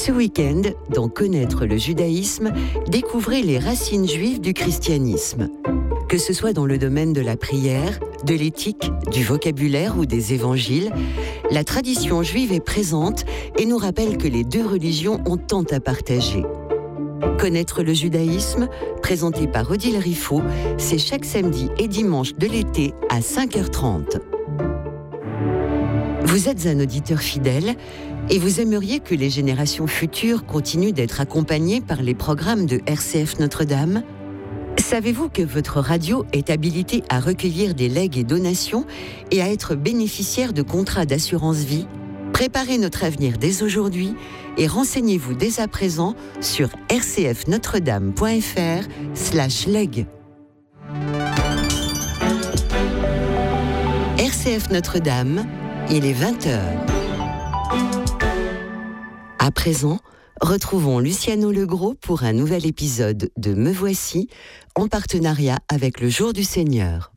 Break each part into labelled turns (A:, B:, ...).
A: Ce week-end, dans Connaître le judaïsme, découvrez les racines juives du christianisme. Que ce soit dans le domaine de la prière, de l'éthique, du vocabulaire ou des évangiles, la tradition juive est présente et nous rappelle que les deux religions ont tant à partager. Connaître le judaïsme, présenté par Odile Riffaut, c'est chaque samedi et dimanche de l'été à 5h30. Vous êtes un auditeur fidèle et vous aimeriez que les générations futures continuent d'être accompagnées par les programmes de RCF Notre-Dame ? Savez-vous que votre radio est habilitée à recueillir des legs et donations et à être bénéficiaire de contrats d'assurance vie ? Préparez notre avenir dès aujourd'hui et renseignez-vous dès à présent sur rcfnotredame.fr/leg. RCF Notre-Dame, il est 20h. À présent, retrouvons Luciano Legros pour un nouvel épisode de Me Voici, en partenariat avec le Jour du Seigneur.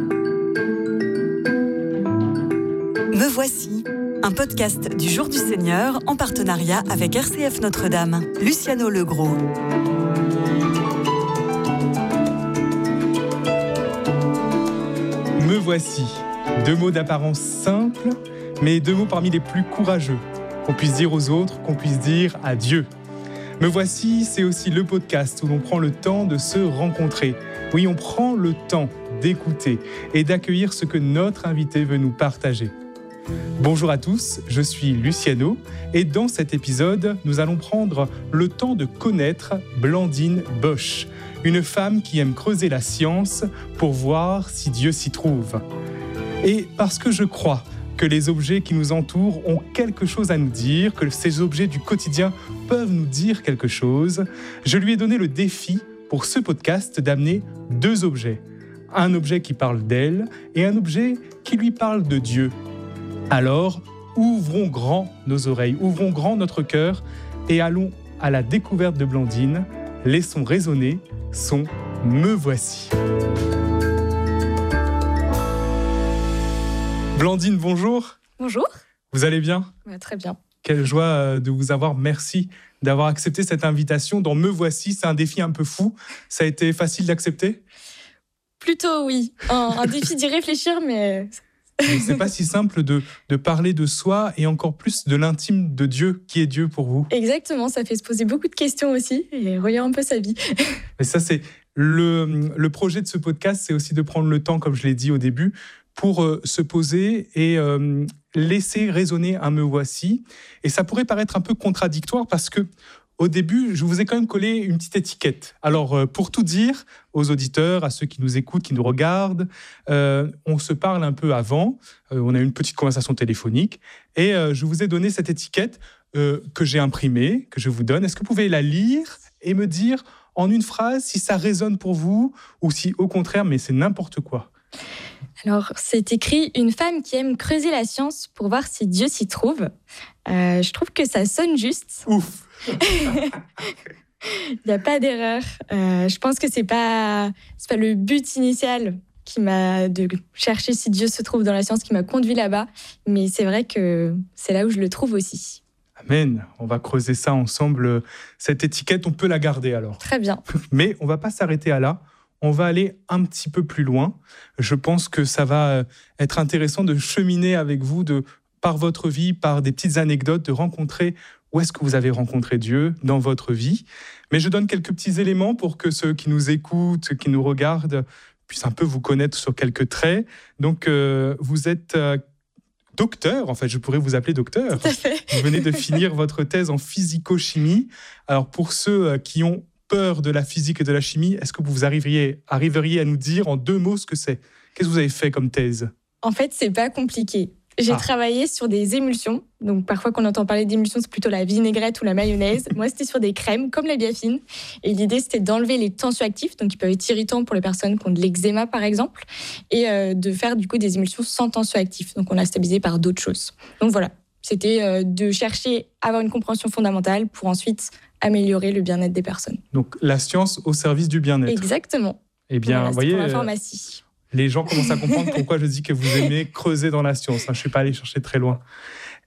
B: Me Voici, un podcast du Jour du Seigneur en partenariat avec RCF Notre-Dame. Luciano Legros.
C: Me voici. Deux mots d'apparence simple, mais deux mots parmi les plus courageux. Qu'on puisse dire aux autres, qu'on puisse dire à Dieu. Me voici, c'est aussi le podcast où l'on prend le temps de se rencontrer. Oui, on prend le temps d'écouter et d'accueillir ce que notre invité veut nous partager. Bonjour à tous, je suis Luciano et dans cet épisode, nous allons prendre le temps de connaître Blandine Bosch, une femme qui aime creuser la science pour voir si Dieu s'y trouve. Et parce que je crois que les objets qui nous entourent ont quelque chose à nous dire, que ces objets du quotidien peuvent nous dire quelque chose, je lui ai donné le défi pour ce podcast d'amener deux objets. Un objet qui parle d'elle et un objet qui lui parle de Dieu. Alors, ouvrons grand nos oreilles, ouvrons grand notre cœur et allons à la découverte de Blandine. Laissons résonner son « Me voici ». Blandine, bonjour.
D: Bonjour.
C: Vous allez bien ?
D: Très bien.
C: Quelle joie de vous avoir. Merci d'avoir accepté cette invitation dans Me Voici. C'est un défi un peu fou. Ça a été facile d'accepter ?
D: Plutôt oui. Un défi d'y réfléchir, mais...
C: C'est pas si simple de parler de soi et encore plus de l'intime de Dieu. Qui est Dieu pour vous ?
D: Exactement, ça fait se poser beaucoup de questions aussi et relire un peu sa vie.
C: Mais ça, c'est le projet de ce podcast, c'est aussi de prendre le temps, comme je l'ai dit au début, pour se poser et laisser résonner un Me voici. Et ça pourrait paraître un peu contradictoire parce que au début, je vous ai quand même collé une petite étiquette. Alors, pour tout dire aux auditeurs, à ceux qui nous écoutent, qui nous regardent, on se parle un peu avant, on a eu une petite conversation téléphonique et je vous ai donné cette étiquette que j'ai imprimée, que je vous donne. Est-ce que vous pouvez la lire et me dire en une phrase si ça résonne pour vous ou si au contraire, mais c'est n'importe quoi ?
D: Alors, c'est écrit « Une femme qui aime creuser la science pour voir si Dieu s'y trouve ». Je trouve que ça sonne juste.
C: Ouf.
D: Il n'y a pas d'erreur. Je pense que c'est pas le but initial de chercher si Dieu se trouve dans la science qui m'a conduit là-bas. Mais c'est vrai que c'est là où je le trouve aussi.
C: Amen. On va creuser ça ensemble. Cette étiquette, on peut la garder alors.
D: Très bien.
C: Mais on ne va pas s'arrêter à là. On va aller un petit peu plus loin. Je pense que ça va être intéressant de cheminer avec vous par votre vie, par des petites anecdotes, de rencontrer où est-ce que vous avez rencontré Dieu dans votre vie. Mais je donne quelques petits éléments pour que ceux qui nous écoutent, ceux qui nous regardent, puissent un peu vous connaître sur quelques traits. Donc, vous êtes docteur, en fait, je pourrais vous appeler docteur.
D: Tout à fait.
C: Vous venez de finir votre thèse en physico-chimie. Alors, pour ceux qui ont peur de la physique et de la chimie, est-ce que vous arriveriez à nous dire en deux mots ce que c'est ? Qu'est-ce que vous avez fait comme thèse ?
D: En fait, c'est pas compliqué. J'ai travaillé sur des émulsions. Donc, parfois, quand on entend parler d'émulsions, c'est plutôt la vinaigrette ou la mayonnaise. Moi, c'était sur des crèmes, comme la biafine. Et l'idée, c'était d'enlever les tensioactifs, donc qui peuvent être irritants pour les personnes qui ont de l'eczéma, par exemple, et de faire, du coup, des émulsions sans tensioactifs. Donc, on l'a stabilisé par d'autres choses. Donc, voilà. C'était de chercher à avoir une compréhension fondamentale pour ensuite améliorer le bien-être des personnes.
C: Donc, la science au service du bien-être.
D: Exactement.
C: Eh bien,
D: voilà,
C: vous voyez,
D: pour la pharmacie.
C: Les gens commencent à comprendre pourquoi je dis que vous aimez creuser dans la science. Je ne suis pas allé chercher très loin.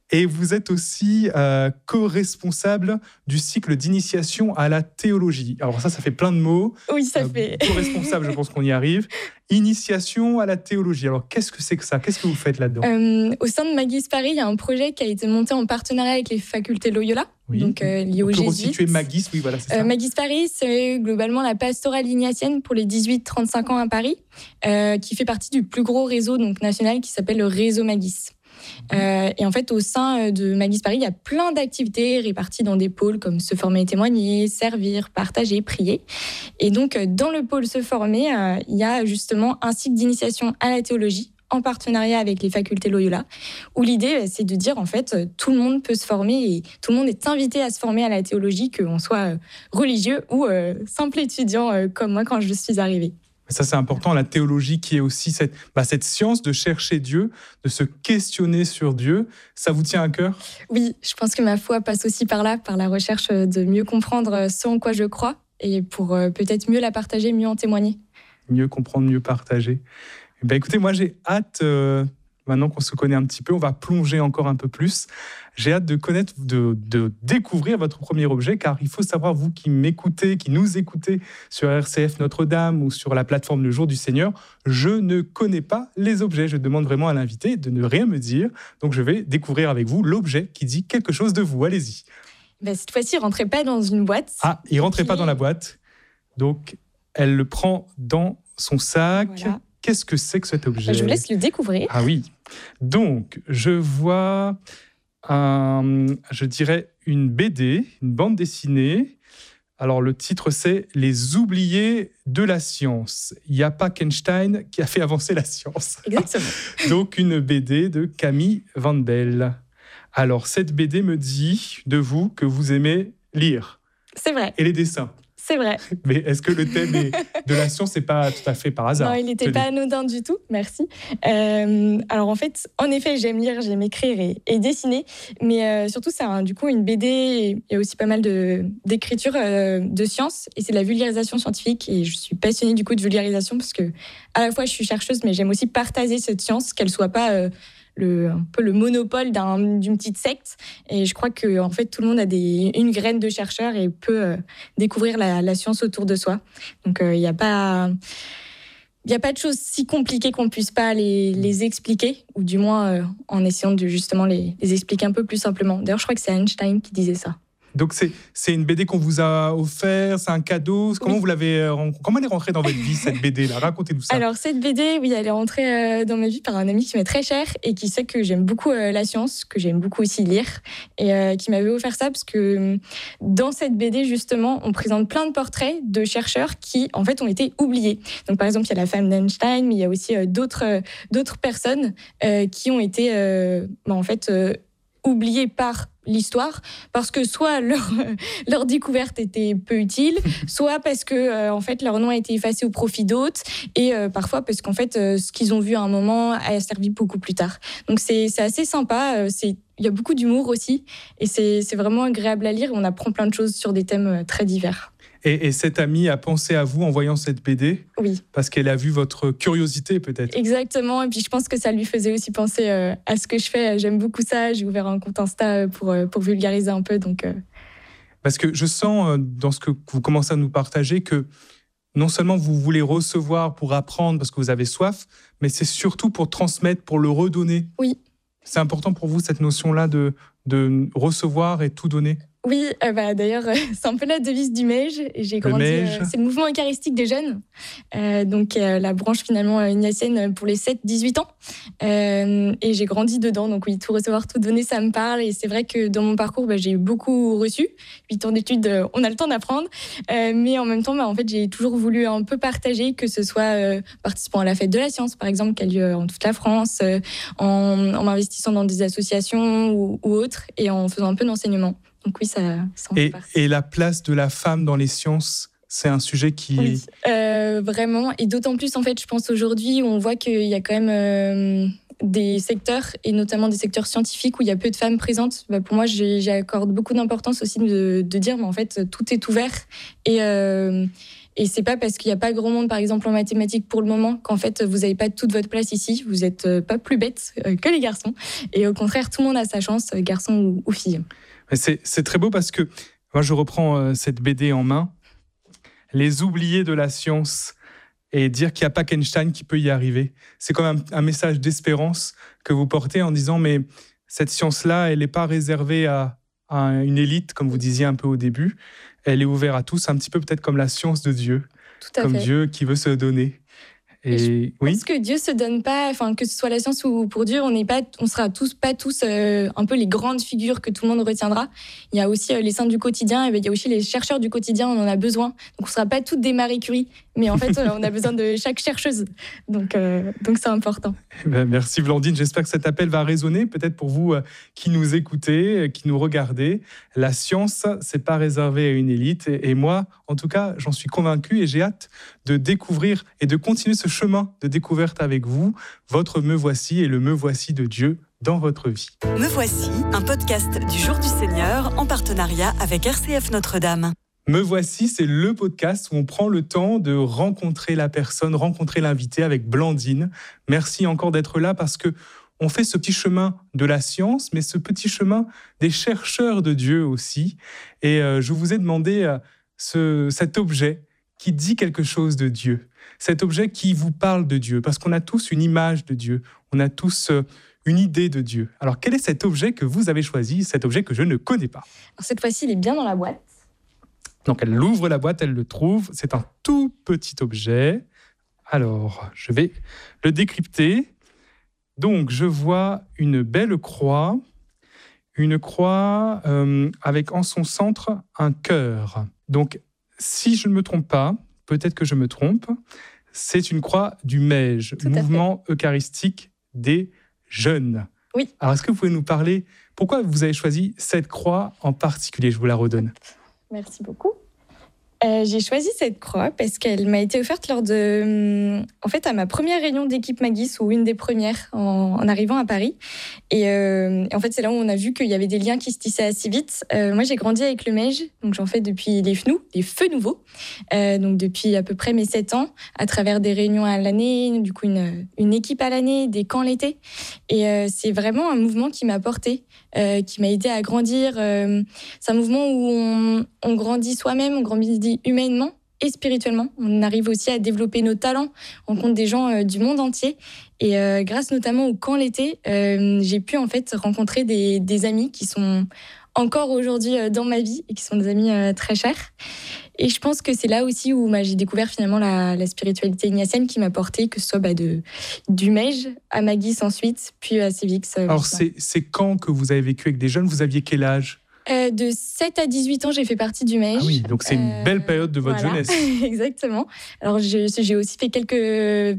C: Et vous êtes aussi co-responsable du cycle d'initiation à la théologie. Alors ça fait plein de mots.
D: Oui, ça fait.
C: Co-responsable, je pense qu'on y arrive. Initiation à la théologie. Alors qu'est-ce que c'est que ça ? Qu'est-ce que vous faites là-dedans ?
D: Au sein de Magis Paris, il y a un projet qui a été monté en partenariat avec les facultés Loyola, donc lié aux jésuites.
C: On peut resituer Magis, oui, voilà, c'est ça.
D: Magis Paris, c'est globalement la pastorale ignatienne pour les 18-35 ans à Paris, qui fait partie du plus gros réseau donc, national qui s'appelle le réseau Magis. Et en fait, au sein de Magis Paris, il y a plein d'activités réparties dans des pôles comme se former et témoigner, servir, partager, prier. Et donc, dans le pôle se former, il y a justement un cycle d'initiation à la théologie en partenariat avec les facultés Loyola, où l'idée, c'est de dire, en fait, tout le monde peut se former et tout le monde est invité à se former à la théologie, qu'on soit religieux ou simple étudiant comme moi quand je suis arrivée.
C: Ça, c'est important, la théologie qui est aussi cette science de chercher Dieu, de se questionner sur Dieu. Ça vous tient à cœur ?
D: Oui, je pense que ma foi passe aussi par là, par la recherche de mieux comprendre ce en quoi je crois et pour peut-être mieux la partager, mieux en témoigner. Mieux
C: comprendre, mieux partager. Eh bien, écoutez, moi, j'ai hâte, maintenant qu'on se connaît un petit peu, on va plonger encore un peu plus. J'ai hâte de connaître, de découvrir votre premier objet, car il faut savoir, vous qui m'écoutez, qui nous écoutez sur RCF Notre-Dame ou sur la plateforme Le Jour du Seigneur, je ne connais pas les objets. Je demande vraiment à l'invité de ne rien me dire. Donc, je vais découvrir avec vous l'objet qui dit quelque chose de vous. Allez-y.
D: Cette fois-ci, il ne rentrait pas dans une boîte.
C: Ah, il ne rentrait pas dans la boîte. Donc, elle le prend dans son sac. Voilà. Qu'est-ce que c'est que cet objet ?
D: Je vous laisse le découvrir.
C: Ah oui. Donc, je vois, je dirais, une BD, une bande dessinée. Alors, le titre, c'est « Les oubliés de la science ». Il n'y a pas qu'Einstein qui a fait avancer la science.
D: Exactement.
C: Donc, une BD de Camille Van Belle. Alors, cette BD me dit de vous que vous aimez lire.
D: C'est vrai.
C: Et les dessins.
D: C'est vrai.
C: Mais est-ce que le thème de la science n'est pas tout à fait par hasard ?
D: Non, il n'était pas anodin du tout, merci. Alors en fait, en effet, j'aime lire, j'aime écrire et dessiner, mais surtout c'est du coup une BD, il y a aussi pas mal d'écriture de sciences, et c'est de la vulgarisation scientifique, et je suis passionnée du coup de vulgarisation, parce que à la fois je suis chercheuse, mais j'aime aussi partager cette science, qu'elle ne soit pas... un peu le monopole d'une petite secte. Et je crois que en fait, tout le monde a une graine de chercheur et peut découvrir la science autour de soi. Donc, il n'y a pas de choses si compliquées qu'on ne puisse pas les expliquer, ou du moins en essayant de justement les expliquer un peu plus simplement. D'ailleurs, je crois que c'est Einstein qui disait ça.
C: Donc, c'est une BD qu'on vous a offert, c'est un cadeau. Comment
D: oui.
C: Comment elle est rentrée dans votre vie, cette BD-là ? Racontez-nous ça.
D: Alors, cette BD, oui, elle est rentrée dans ma vie par un ami qui m'est très cher et qui sait que j'aime beaucoup la science, que j'aime beaucoup aussi lire, et qui m'avait offert ça parce que dans cette BD, justement, on présente plein de portraits de chercheurs qui, en fait, ont été oubliés. Donc, par exemple, il y a la femme d'Einstein, mais il y a aussi d'autres personnes qui ont été, oubliées par l'histoire, parce que soit leur découverte était peu utile, soit parce que en fait leur nom a été effacé au profit d'autres, et parfois parce qu'en fait ce qu'ils ont vu à un moment a servi beaucoup plus tard. Donc c'est assez sympa, il y a beaucoup d'humour aussi, et c'est vraiment agréable à lire, on apprend plein de choses sur des thèmes très divers.
C: Et cette amie a pensé à vous en voyant cette BD ?
D: Oui.
C: Parce qu'elle a vu votre curiosité, peut-être ?
D: Exactement. Et puis, je pense que ça lui faisait aussi penser à ce que je fais. J'aime beaucoup ça. J'ai ouvert un compte Insta pour vulgariser un peu. Donc,
C: Parce que je sens, dans ce que vous commencez à nous partager, que non seulement vous voulez recevoir pour apprendre parce que vous avez soif, mais c'est surtout pour transmettre, pour le redonner.
D: Oui.
C: C'est important pour vous, cette notion-là de recevoir et tout donner ?
D: Oui, d'ailleurs, c'est un peu la devise du MEJ. J'ai grandi, c'est le mouvement eucharistique des jeunes, donc la branche finalement ignatienne pour les 7-18 ans. Et j'ai grandi dedans, donc oui, tout recevoir, tout donner, ça me parle. Et c'est vrai que dans mon parcours, j'ai beaucoup reçu. 8 ans d'études, on a le temps d'apprendre. Mais en même temps, en fait, j'ai toujours voulu un peu partager, que ce soit participant à la fête de la science, par exemple, qui a lieu en toute la France, en m'investissant dans des associations ou autres, et en faisant un peu d'enseignement. Donc oui, ça en fait partie.
C: Et la place de la femme dans les sciences, c'est un sujet qui...
D: Oui, vraiment. Et d'autant plus, en fait, je pense aujourd'hui, où on voit qu'il y a quand même des secteurs, et notamment des secteurs scientifiques, où il y a peu de femmes présentes. Pour moi, j'accorde beaucoup d'importance aussi de dire, mais en fait, tout est ouvert. Et c'est pas parce qu'il n'y a pas grand monde, par exemple en mathématiques pour le moment, qu'en fait vous n'avez pas toute votre place ici. Vous n'êtes pas plus bêtes que les garçons. Et au contraire, tout le monde a sa chance, garçon ou fille.
C: Mais c'est très beau parce que moi je reprends cette BD en main, les oubliés de la science, et dire qu'il n'y a pas qu'Einstein qui peut y arriver. C'est comme un message d'espérance que vous portez en disant mais cette science-là, elle n'est pas réservée à une élite, comme vous disiez un peu au début. Elle est ouverte à tous, un petit peu peut-être comme la science de Dieu, comme Dieu qui veut se donner.
D: Et je pense que Dieu se donne pas, enfin que ce soit la science ou pour Dieu, on sera pas tous un peu les grandes figures que tout le monde retiendra. Il y a aussi les saints du quotidien, et il y a aussi les chercheurs du quotidien, on en a besoin. Donc on sera pas toutes des Marie Curie, mais en fait on a besoin de chaque chercheuse. Donc c'est important.
C: Merci Blandine, j'espère que cet appel va résonner, peut-être pour vous qui nous écoutez, qui nous regardez. La science, c'est pas réservé à une élite, et moi, en tout cas, j'en suis convaincu et j'ai hâte de découvrir et de continuer ce chemin de découverte avec vous, votre Me Voici et le Me Voici de Dieu dans votre vie.
B: Me Voici, un podcast du Jour du Seigneur en partenariat avec RCF Notre-Dame.
C: Me Voici, c'est le podcast où on prend le temps de rencontrer la personne, rencontrer l'invité avec Blandine. Merci encore d'être là parce que on fait ce petit chemin de la science, mais ce petit chemin des chercheurs de Dieu aussi. Et je vous ai demandé cet objet qui dit quelque chose de Dieu, cet objet qui vous parle de Dieu, parce qu'on a tous une image de Dieu, on a tous une idée de Dieu. Alors quel est cet objet que vous avez choisi, cet objet que je ne connais pas?
D: Alors, cette fois-ci, il est bien dans la boîte.
C: Donc elle ouvre la boîte, elle le trouve, c'est un tout petit objet. Alors, je vais le décrypter. Donc je vois une belle croix, avec en son centre un cœur. Donc si je ne me trompe pas, peut-être que je me trompe, c'est une croix du MEJ, Mouvement Eucharistique des Jeunes.
D: Oui.
C: Alors, est-ce que vous pouvez nous parler, pourquoi vous avez choisi cette croix en particulier? Je vous la redonne.
D: Merci beaucoup. J'ai choisi cette croix parce qu'elle m'a été offerte lors de, à ma première réunion d'équipe Magis, ou une des premières en arrivant à Paris. Et en fait, c'est là où on a vu qu'il y avait des liens qui se tissaient assez vite. Moi, j'ai grandi avec le MEJ, donc j'en fais depuis les Feux Nouveaux, donc depuis à peu près mes 7 ans, à travers des réunions à l'année, du coup une équipe à l'année, des camps l'été. Et c'est vraiment un mouvement qui m'a porté, qui m'a aidé à grandir. C'est un mouvement où on grandit soi-même, on grandit humainement et spirituellement. On arrive aussi à développer nos talents. On rencontre des gens du monde entier. Et grâce notamment au camp l'été, j'ai pu en fait rencontrer des amis qui sont encore aujourd'hui dans ma vie et qui sont des amis très chers. Et je pense que c'est là aussi où j'ai découvert finalement la spiritualité ignatienne qui m'a porté, que ce soit du MEJ à Magis ensuite, puis à Civix.
C: Alors c'est quand que vous avez vécu avec des jeunes? Vous aviez quel âge?
D: De 7 à 18 ans, j'ai fait partie du MEJ.
C: Ah oui, donc c'est une belle période de votre jeunesse.
D: Exactement. Alors j'ai aussi fait quelques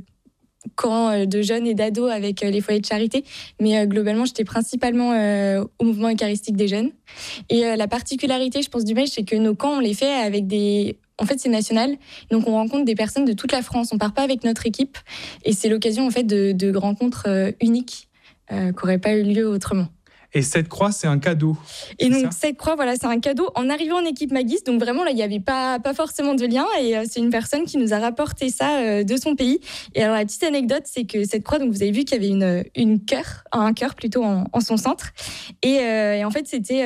D: camps de jeunes et d'ados avec les foyers de charité, mais globalement, j'étais principalement au mouvement eucharistique des jeunes. Et la particularité, je pense, du MEJ, c'est que nos camps, on les fait avec En fait, c'est national, donc on rencontre des personnes de toute la France. On part pas avec notre équipe, et c'est l'occasion en fait de rencontres uniques qui n'auraient pas eu lieu autrement.
C: Et cette croix, c'est un cadeau.
D: Et donc, cette croix, c'est un cadeau en arrivant en équipe Magis. Donc, vraiment, là, il n'y avait pas forcément de lien. Et c'est une personne qui nous a rapporté ça de son pays. Et alors, la petite anecdote, c'est que cette croix, donc, vous avez vu qu'il y avait un cœur plutôt en son centre. Et en fait, c'était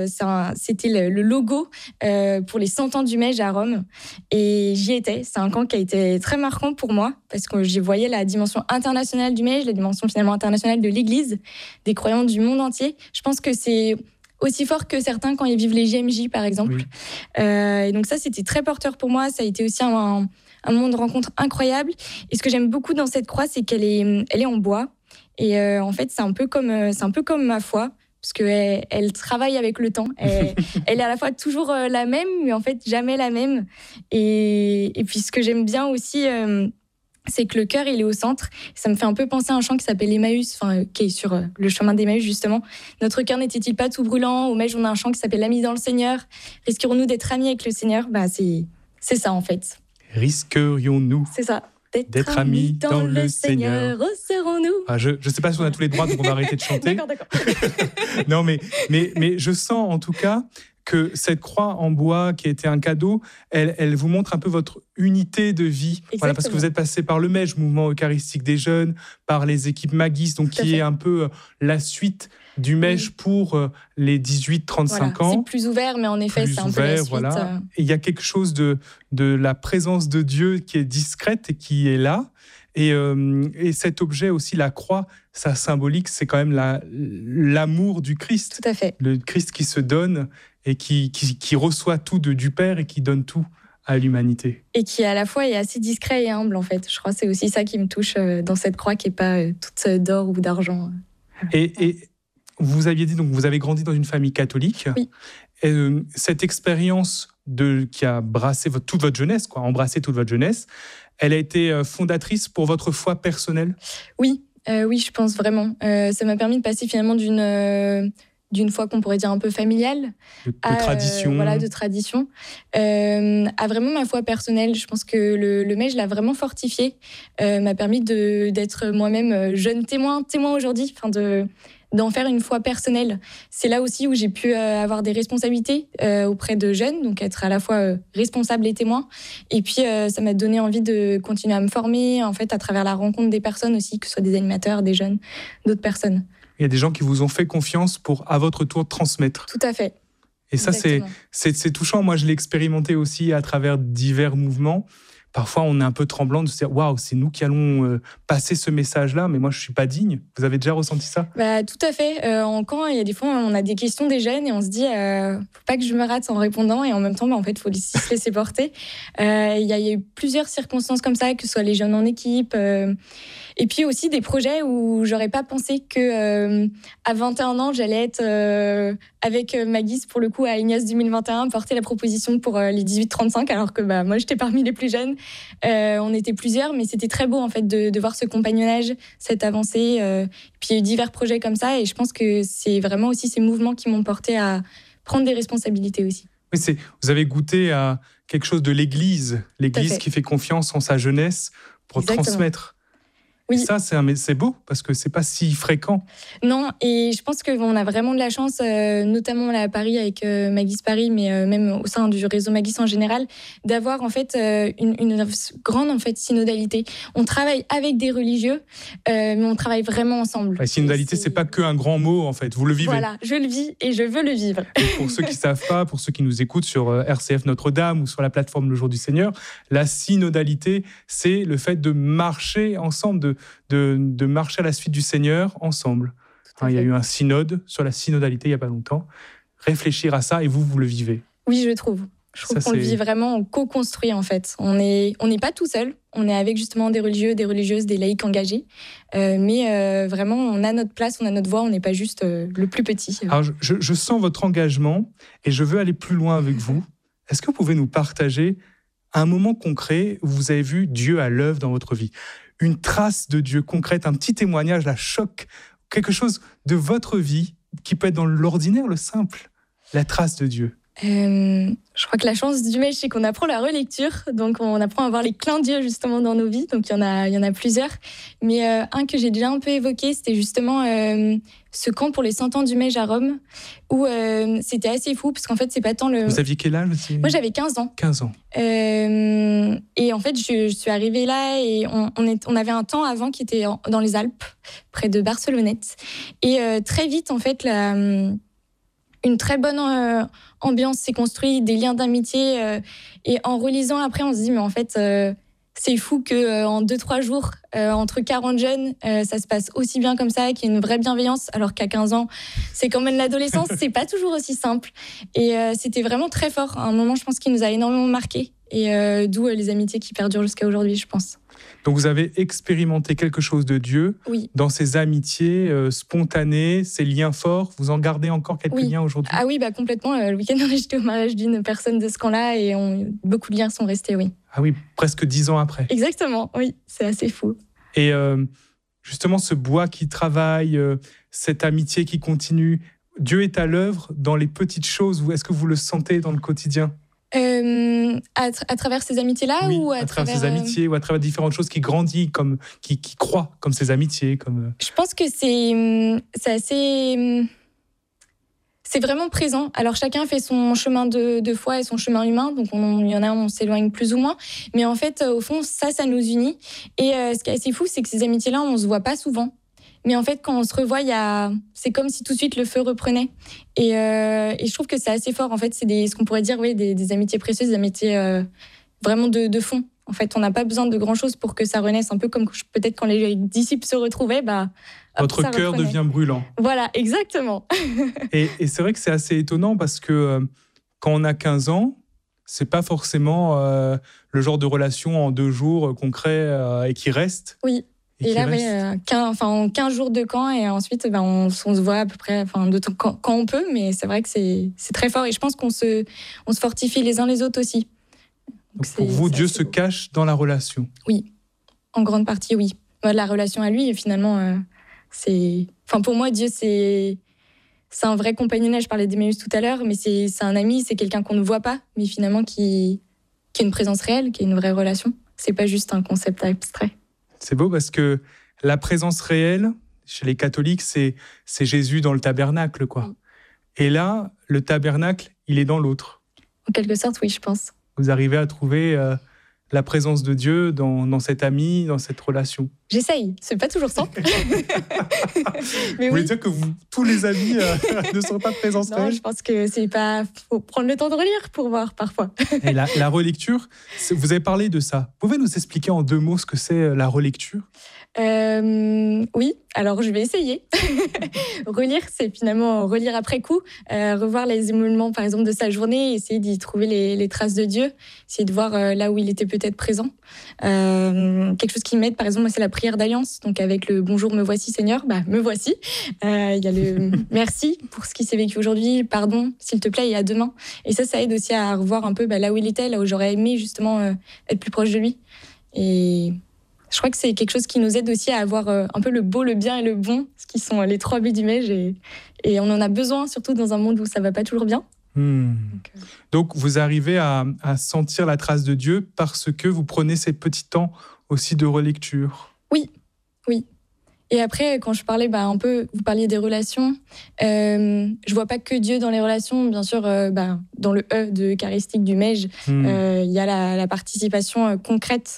D: le logo pour les 100 ans du MEJ à Rome. Et j'y étais. C'est un camp qui a été très marquant pour moi parce que j'y voyais la dimension internationale du MEJ, la dimension finalement internationale de l'Église, des croyants du monde entier. Je pense que c'est aussi fort que certains quand ils vivent les JMJ, par exemple. Oui. Et donc ça, c'était très porteur pour moi. Ça a été aussi un moment de rencontre incroyable. Et ce que j'aime beaucoup dans cette croix, c'est qu'elle est en bois. Et en fait, c'est un peu comme ma foi, parce qu'elle travaille avec le temps. Elle est à la fois toujours la même, mais en fait, jamais la même. Et puis, ce que j'aime bien aussi... c'est que le cœur, il est au centre. Ça me fait un peu penser à un chant qui s'appelle Emmaüs, qui est sur le chemin d'Emmaüs, justement. Notre cœur n'était-il pas tout brûlant? Au MEJ, on a un chant qui s'appelle L'ami dans le Seigneur. Risquerions-nous d'être amis avec le Seigneur? C'est ça, en fait.
C: Risquerions-nous
D: C'est ça.
C: D'être amis dans le Seigneur.
D: Serons-nous.
C: Je ne sais pas si on a tous les droits, donc on va arrêter de chanter.
D: D'accord.
C: Non, mais je sens en tout cas que cette croix en bois qui a été un cadeau, elle vous montre un peu votre unité de vie. Voilà, parce que vous êtes passé par le MEJ, Mouvement Eucharistique des Jeunes, par les équipes Magis, donc qui est un peu la suite du MEJ pour les 18-35 ans.
D: C'est plus ouvert, mais en effet, c'est un peu la suite.
C: Voilà. Et il y a quelque chose de la présence de Dieu qui est discrète et qui est là. Et cet objet aussi, la croix, ça symbolique, c'est quand même l'amour du Christ.
D: Tout à fait.
C: Le Christ qui se donne et qui reçoit tout du Père et qui donne tout à l'humanité.
D: Et qui à la fois est assez discret et humble en fait. Je crois que c'est aussi ça qui me touche dans cette croix qui n'est pas toute d'or ou d'argent.
C: Et vous aviez dit, donc vous avez grandi dans une famille catholique.
D: Oui.
C: Et, cette expérience qui a brassé toute votre jeunesse, embrassé toute votre jeunesse, elle a été fondatrice pour votre foi personnelle ?
D: Oui, je pense vraiment. Ça m'a permis de passer finalement d'une foi qu'on pourrait dire un peu familiale,
C: de tradition.
D: De tradition, à vraiment ma foi personnelle. Je pense que le MEJ l'a vraiment fortifié, m'a permis d'être moi-même jeune témoin aujourd'hui, d'en faire une foi personnelle. C'est là aussi où j'ai pu avoir des responsabilités auprès de jeunes, donc être à la fois responsable et témoin. Et puis, ça m'a donné envie de continuer à me former, en fait, à travers la rencontre des personnes aussi, que ce soit des animateurs, des jeunes, d'autres personnes.
C: Il y a des gens qui vous ont fait confiance pour, à votre tour, transmettre.
D: Tout à fait.
C: Et ça, c'est touchant. Moi, je l'ai expérimenté aussi à travers divers mouvements. Parfois, on est un peu tremblant de se dire « Waouh, c'est nous qui allons passer ce message-là, mais moi, je ne suis pas digne. » Vous avez déjà ressenti ça ?
D: Tout à fait. En camp, il y a des fois, on a des questions des jeunes et on se dit « Faut pas que je me rate en répondant. » Et en même temps, en fait, il faut se laisser porter. Il y a eu plusieurs circonstances comme ça, que ce soit les jeunes en équipe. Et puis aussi des projets où j'aurais pas pensé que à 21 ans, j'allais être avec Magis, pour le coup, à Ignace 2021, porter la proposition pour les 18-35, alors que moi, j'étais parmi les plus jeunes. On était plusieurs, mais c'était très beau en fait de voir ce compagnonnage, cette avancée. Puis il y a eu divers projets comme ça, et je pense que c'est vraiment aussi ces mouvements qui m'ont porté à prendre des responsabilités aussi.
C: Oui, vous avez goûté à quelque chose de l'Église qui fait confiance en sa jeunesse pour transmettre. Oui. Et ça, c'est beau, parce que c'est pas si fréquent.
D: Non, et je pense qu'on a vraiment de la chance, notamment là à Paris avec Magis Paris, mais même au sein du réseau Magis en général, d'avoir en fait une grande en fait synodalité. On travaille avec des religieux, mais on travaille vraiment ensemble.
C: La synodalité, c'est pas qu'un grand mot en fait. Vous le vivez.
D: Voilà, je le vis et je veux le vivre.
C: Et pour ceux qui savent pas, pour ceux qui nous écoutent sur RCF Notre-Dame ou sur la plateforme Le Jour du Seigneur, la synodalité, c'est le fait de marcher ensemble, de marcher à la suite du Seigneur ensemble. Il y a eu un synode sur la synodalité il n'y a pas longtemps. Réfléchir à ça, et vous le vivez.
D: Oui, je trouve qu'on le vit vraiment, on co-construit en fait. On n'est pas tout seul, on est avec justement des religieux, des religieuses, des laïcs engagés. Mais vraiment, on a notre place, on a notre voix, on n'est pas juste le plus petit.
C: Alors, je sens votre engagement et je veux aller plus loin avec vous. Est-ce que vous pouvez nous partager un moment concret où vous avez vu Dieu à l'œuvre dans votre vie ? Une trace de Dieu concrète, un petit témoignage, la choc, quelque chose de votre vie qui peut être dans l'ordinaire, le simple, la trace de Dieu.
D: Je crois que la chance du MEJ, c'est qu'on apprend la relecture, donc on apprend à voir les clins d'yeux justement dans nos vies, donc il y en a plusieurs. Mais un que j'ai déjà un peu évoqué, c'était justement ce camp pour les 100 ans du MEJ à Rome, où c'était assez fou, parce qu'en fait, c'est pas tant le...
C: Vous aviez quel âge aussi ?
D: Moi, j'avais 15 ans.
C: 15 ans.
D: Et en fait, je suis arrivée là, et on avait un temps avant qui était dans les Alpes, près de Barcelonnette. Et très vite, en fait, une très bonne ambiance s'est construite, des liens d'amitié. Et en relisant après, on se dit, mais en fait, c'est fou qu'en 2-3 jours, entre 40 jeunes, ça se passe aussi bien comme ça, qu'il y ait une vraie bienveillance, alors qu'à 15 ans, c'est quand même l'adolescence, c'est pas toujours aussi simple. Et c'était vraiment très fort. À un moment, je pense qu'il nous a énormément marqué. Et d'où les amitiés qui perdurent jusqu'à aujourd'hui, je pense.
C: Donc vous avez expérimenté quelque chose de Dieu dans ces amitiés spontanées, ces liens forts. Vous en gardez encore quelques liens aujourd'hui ?
D: Ah oui, complètement. Le week-end, j'étais au mariage d'une personne de ce camp-là et beaucoup de liens sont restés, oui.
C: Ah oui, presque 10 ans après.
D: Exactement, oui, c'est assez fou.
C: Et justement, ce bois qui travaille, cette amitié qui continue, Dieu est à l'œuvre dans les petites choses. Est-ce que vous le sentez dans le quotidien ?
D: À travers ces amitiés-là,
C: oui,
D: ou
C: à travers ces amitiés, ou à travers différentes choses qui grandissent, qui croient, comme ces amitiés. Je
D: pense que c'est assez... C'est vraiment présent. Alors chacun fait son chemin de foi et son chemin humain, donc il y en a, on s'éloigne plus ou moins. Mais en fait, au fond, ça nous unit. Et ce qui est assez fou, c'est que ces amitiés-là, on se voit pas souvent. Mais en fait, quand on se revoit, c'est comme si tout de suite le feu reprenait. Et je trouve que c'est assez fort. En fait, c'est ce qu'on pourrait dire, des amitiés précieuses, des amitiés vraiment de fond. En fait, on n'a pas besoin de grand-chose pour que ça renaisse. Un peu comme peut-être quand les disciples se retrouvaient,
C: votre cœur devient brûlant.
D: Voilà, exactement.
C: Et c'est vrai que c'est assez étonnant parce que quand on a 15 ans, c'est pas forcément le genre de relation en 2 jours qu'on crée et qui reste.
D: Oui. Et là, en 15 jours de camp, et ensuite, on se voit à peu près quand on peut, mais c'est vrai que c'est très fort. Et je pense qu'on se fortifie les uns les autres aussi.
C: Donc pour vous, Dieu se cache dans la relation? Oui,
D: en grande partie, oui. La relation à lui, finalement, pour moi, Dieu, c'est un vrai compagnonnage. Je parlais d'Emmaüs tout à l'heure, mais c'est un ami, c'est quelqu'un qu'on ne voit pas, mais finalement qui a une présence réelle, qui a une vraie relation. C'est pas juste un concept abstrait.
C: C'est beau parce que la présence réelle, chez les catholiques, c'est Jésus dans le tabernacle, quoi. Oui. Et là, le tabernacle, il est dans l'autre.
D: En quelque sorte, oui, je pense.
C: Vous arrivez à trouver la présence de Dieu dans cet ami, dans cette relation?
D: J'essaye, c'est pas toujours ça.
C: Mais vous voulez dire que tous les amis ne sont pas de présence réelle?
D: Non, je pense que faut prendre le temps de relire pour voir parfois.
C: Et la relecture, vous avez parlé de ça. Vous pouvez nous expliquer en 2 mots ce que c'est la relecture?
D: Oui, alors je vais essayer. Relire, c'est finalement relire après coup, revoir les émoulements par exemple de sa journée, essayer d'y trouver les traces de Dieu, essayer de voir là où il était peut-être présent. Quelque chose qui m'aide par exemple, moi, c'est la prière d'alliance, donc avec le bonjour, me voici Seigneur, me voici. Il y a le merci pour ce qui s'est vécu aujourd'hui, pardon s'il te plaît et à demain. Et ça aide aussi à revoir un peu là où il était, là où j'aurais aimé justement être plus proche de lui. Et je crois que c'est quelque chose qui nous aide aussi à avoir un peu le beau, le bien et le bon, ce qui sont les 3 buts du Mège. Et on en a besoin, surtout dans un monde où ça va pas toujours bien.
C: Donc vous arrivez à sentir la trace de Dieu parce que vous prenez ces petits temps aussi de relecture.
D: Oui. Et après, quand je parlais un peu, vous parliez des relations, je vois pas que Dieu dans les relations, bien sûr, dans le E de eucharistique du Mège, il y a la participation concrète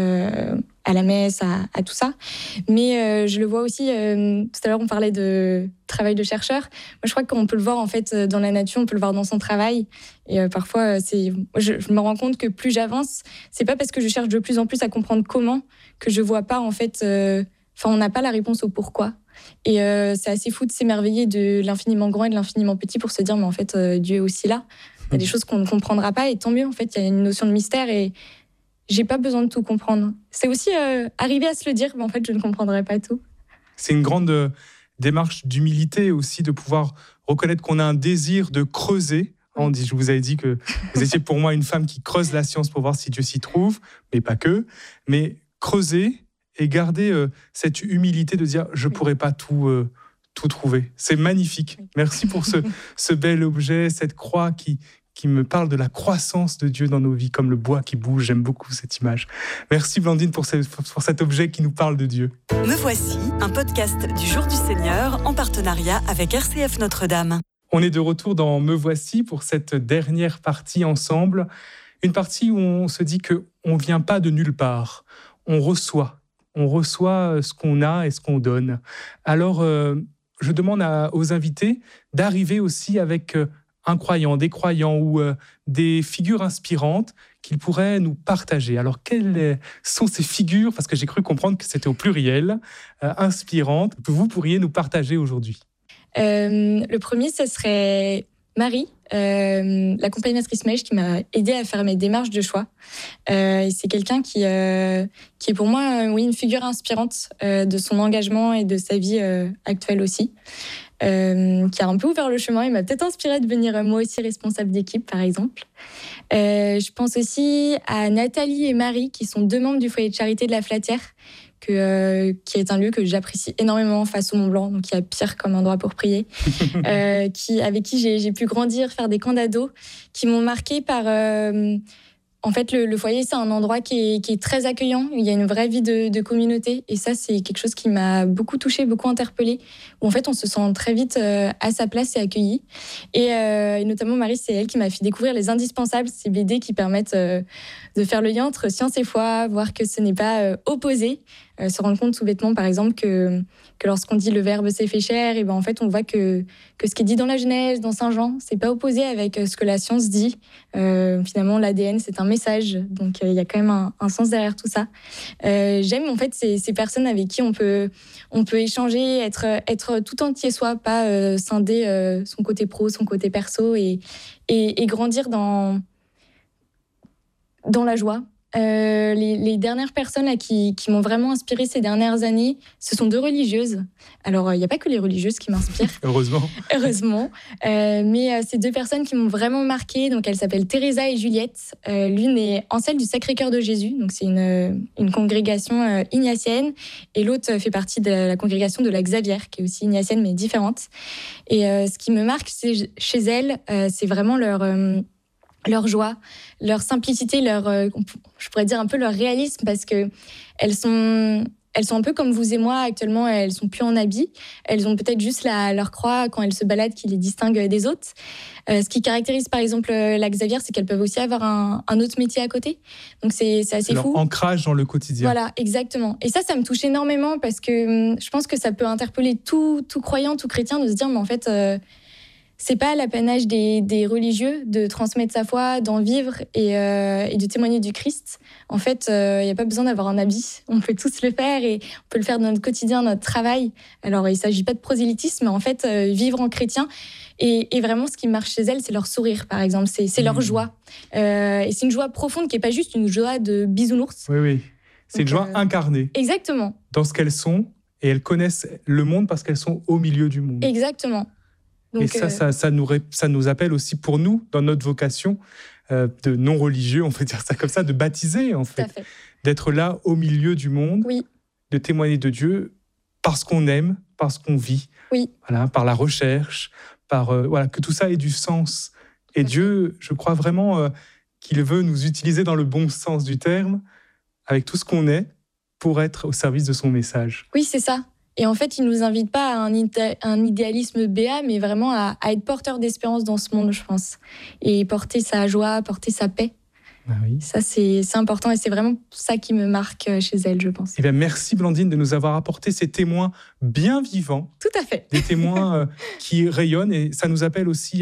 D: à la messe, à tout ça. Mais je le vois aussi, tout à l'heure on parlait de travail de chercheur. Moi je crois qu'on peut le voir en fait dans la nature, on peut le voir dans son travail. Et parfois, je me rends compte que plus j'avance, c'est pas parce que je cherche de plus en plus à comprendre comment que je vois pas en fait... on n'a pas la réponse au pourquoi. Et c'est assez fou de s'émerveiller de l'infiniment grand et de l'infiniment petit pour se dire, mais en fait, Dieu est aussi là. Il y a des choses qu'on ne comprendra pas et tant mieux, en fait, il y a une notion de mystère et j'ai pas besoin de tout comprendre. C'est aussi arriver à se le dire, mais en fait, je ne comprendrai pas tout.
C: C'est une grande démarche d'humilité aussi, de pouvoir reconnaître qu'on a un désir de creuser. Je vous avais dit que vous étiez pour moi une femme qui creuse la science pour voir si Dieu s'y trouve, mais pas que. Mais creuser et garder cette humilité de dire je ne pourrais pas tout trouver. C'est magnifique. Merci pour ce bel objet, cette croix qui me parle de la croissance de Dieu dans nos vies, comme le bois qui bouge. J'aime beaucoup cette image. Merci Blandine pour cet objet qui nous parle de Dieu.
B: Me voici, un podcast du Jour du Seigneur en partenariat avec RCF Notre-Dame.
C: On est de retour dans Me voici pour cette dernière partie ensemble. Une partie où on se dit qu'on ne vient pas de nulle part. On reçoit ce qu'on a et ce qu'on donne. Alors, je demande aux invités d'arriver aussi avec un croyant, des croyants ou des figures inspirantes qu'ils pourraient nous partager. Alors, quelles sont ces figures, parce que j'ai cru comprendre que c'était au pluriel, inspirantes, que vous pourriez nous partager aujourd'hui?
D: Le premier, ce serait Marie, l'accompagnatrice Mège qui m'a aidée à faire mes démarches de choix. Et c'est quelqu'un qui est pour moi une figure inspirante de son engagement et de sa vie actuelle aussi, qui a un peu ouvert le chemin et m'a peut-être inspirée de devenir moi aussi responsable d'équipe, par exemple. Je pense aussi à Nathalie et Marie, qui sont 2 membres du foyer de charité de la Flatière, qui est un lieu que j'apprécie énormément face au Mont Blanc, donc il y a pire comme endroit pour prier, avec qui j'ai pu grandir, faire des camps d'ados, qui m'ont marquée par En fait, le foyer, c'est un endroit qui est très accueillant. Il y a une vraie vie de communauté. Et ça, c'est quelque chose qui m'a beaucoup touchée, beaucoup interpellée. Où en fait, on se sent très vite à sa place et accueilli. Et notamment, Marie, c'est elle qui m'a fait découvrir Les Indispensables, ces BD qui permettent de faire le lien entre science et foi, voir que ce n'est pas opposé. Se rendre compte tout bêtement, par exemple, que lorsqu'on dit le Verbe s'est fait chair, et ben en fait, on voit que ce qui est dit dans la Genèse, dans Saint Jean, c'est pas opposé avec ce que la science dit. Finalement, l'ADN, c'est un message, donc il y a quand même un sens derrière tout ça. J'aime en fait ces personnes avec qui on peut échanger, être tout entier soi, pas scinder son côté pro, son côté perso, et grandir dans la joie. Les dernières personnes là, qui m'ont vraiment inspirée ces dernières années, ce sont 2 religieuses. Alors, il n'y a pas que les religieuses qui m'inspirent. Heureusement. Mais ces 2 personnes qui m'ont vraiment marquée, donc elles s'appellent Teresa et Juliette. L'une est ancelle du Sacré-Cœur de Jésus, donc c'est une congrégation ignatienne, et l'autre fait partie de la congrégation de la Xavier, qui est aussi ignatienne mais différente. Et ce qui me marque chez elles, c'est vraiment leur joie, leur simplicité, je pourrais dire un peu leur réalisme, parce que elles sont un peu comme vous et moi actuellement. Elles sont plus en habit, elles ont peut-être juste leur croix quand elles se baladent qui les distingue des autres. Ce qui caractérise par exemple la Xavier, c'est qu'elles peuvent aussi avoir un autre métier à côté, donc c'est assez fou.
C: Leur ancrage dans le quotidien.
D: Voilà, exactement. Et ça me touche énormément, parce que je pense que ça peut interpeller tout croyant, tout chrétien, de se dire mais en fait c'est pas l'apanage des religieux de transmettre sa foi, d'en vivre et de témoigner du Christ. En fait, il n'y a pas besoin d'avoir un habit. On peut tous le faire, et on peut le faire dans notre quotidien, notre travail. Alors, il ne s'agit pas de prosélytisme, mais en fait, vivre en chrétien. Et vraiment, ce qui marche chez elles, c'est leur sourire, par exemple. C'est leur joie. Et c'est une joie profonde qui n'est pas juste une joie de bisounours.
C: Oui. C'est une joie incarnée.
D: Exactement.
C: Dans ce qu'elles sont, et elles connaissent le monde parce qu'elles sont au milieu du monde.
D: Exactement. Donc,
C: et ça nous appelle aussi pour nous, dans notre vocation de non-religieux, on peut dire ça comme ça, de baptiser en fait. D'être là au milieu du monde,
D: oui.
C: De témoigner de Dieu parce qu'on aime, parce qu'on vit,
D: oui.
C: Voilà, par la recherche, que tout ça ait du sens. Et Dieu, je crois vraiment qu'il veut nous utiliser dans le bon sens du terme, avec tout ce qu'on est, pour être au service de son message.
D: Oui, c'est ça. Et en fait, il ne nous invite pas à un idéalisme béat, mais vraiment à être porteur d'espérance dans ce monde, je pense. Et porter sa joie, porter sa paix.
C: Ah oui.
D: Ça, c'est important, et c'est vraiment ça qui me marque chez elle, je pense.
C: Eh bien, merci Blandine de nous avoir apporté ces témoins bien vivants.
D: Tout à fait.
C: Des témoins qui rayonnent, et ça nous appelle aussi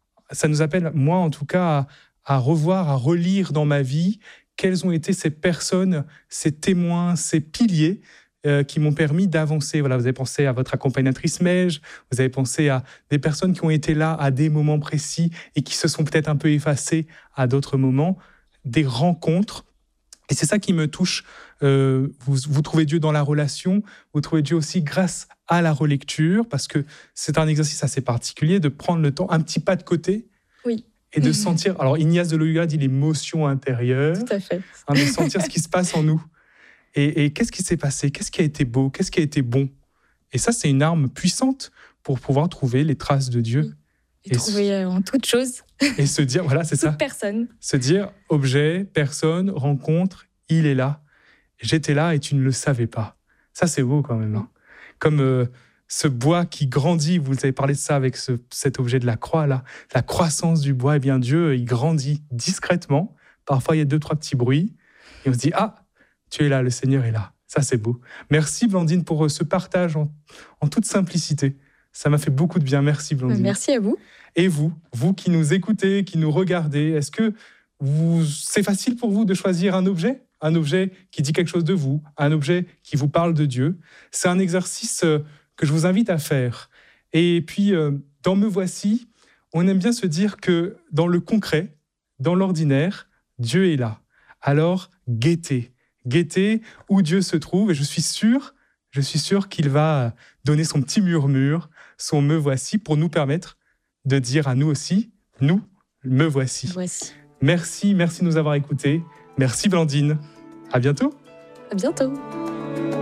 C: moi en tout cas, à revoir, à relire dans ma vie quelles ont été ces personnes, ces témoins, ces piliers qui m'ont permis d'avancer. Voilà, vous avez pensé à votre accompagnatrice Mège, vous avez pensé à des personnes qui ont été là à des moments précis et qui se sont peut-être un peu effacées à d'autres moments, des rencontres. Et c'est ça qui me touche. Vous trouvez Dieu dans la relation, vous trouvez Dieu aussi grâce à la relecture, parce que c'est un exercice assez particulier de prendre le temps, un petit pas de côté,
D: oui.
C: Et de sentir. Alors Ignace de Loyola dit l'émotion intérieure,
D: tout à fait.
C: De sentir ce qui se passe en nous. Et qu'est-ce qui s'est passé? Qu'est-ce qui a été beau? Qu'est-ce qui a été bon? Et ça, c'est une arme puissante pour pouvoir trouver les traces de Dieu.
D: Et trouver en toute chose.
C: Et se dire, voilà, c'est ça.
D: Toute personne.
C: Se dire, objet, personne, rencontre, il est là. J'étais là et tu ne le savais pas. Ça, c'est beau quand même. Hein. Comme ce bois qui grandit, vous avez parlé de ça avec cet objet de la croix, là, la croissance du bois, eh bien Dieu, il grandit discrètement. Parfois, il y a 2-3 petits bruits. Et on se dit, ah, tu es là, le Seigneur est là. Ça, c'est beau. Merci, Blandine, pour ce partage en toute simplicité. Ça m'a fait beaucoup de bien. Merci, Blandine.
D: Merci à vous.
C: Et vous qui nous écoutez, qui nous regardez, est-ce que c'est facile pour vous de choisir un objet qui dit quelque chose de vous, un objet qui vous parle de Dieu? C'est un exercice que je vous invite à faire. Et puis, dans Me Voici, on aime bien se dire que dans le concret, dans l'ordinaire, Dieu est là. Alors, guettez où Dieu se trouve, et je suis sûr qu'il va donner son petit murmure, son Me Voici, pour nous permettre de dire à nous aussi, nous, Me voici. Merci de nous avoir écoutés. Merci Blandine. À bientôt.
D: À bientôt.